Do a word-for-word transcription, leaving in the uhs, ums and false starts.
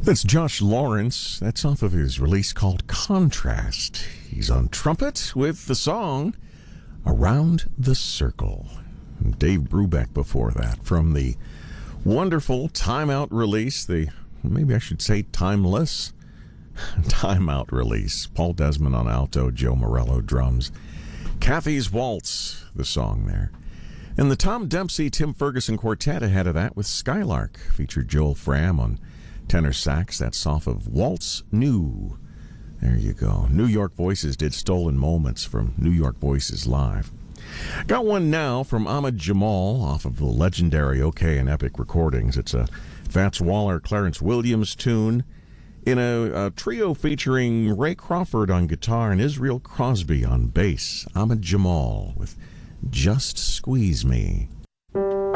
That's Josh Lawrence. That's off of his release called Contrast. He's on trumpet with the song Around the Circle. And Dave Brubeck before that from the wonderful Time Out release, the maybe I should say timeless Time Out release. Paul Desmond on alto, Joe Morello drums. Kathy's Waltz, the song there. And the Tom Dempsey, Tim Ferguson Quartet ahead of that with Skylark. Featured Joel Fram on tenor sax. That's off of Waltz New. There you go. New York Voices did Stolen Moments from New York Voices Live. Got one now from Ahmad Jamal off of the legendary OK and Epic recordings. It's a Fats Waller, Clarence Williams tune in a, a trio featuring Ray Crawford on guitar and Israel Crosby on bass. Ahmad Jamal with Just Squeeze Me.